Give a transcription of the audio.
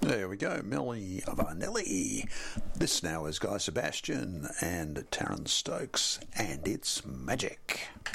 There we go, Milli Vanilli. This now is Guy Sebastian and Terence Stokes, and it's Magic.